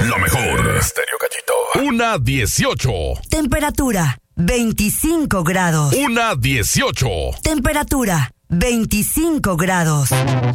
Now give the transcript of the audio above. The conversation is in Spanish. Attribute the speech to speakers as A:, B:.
A: Lo mejor. Estéreo Cachito. 1:18.
B: Temperatura 25 grados.
A: 1:18.
B: Temperatura 25 grados.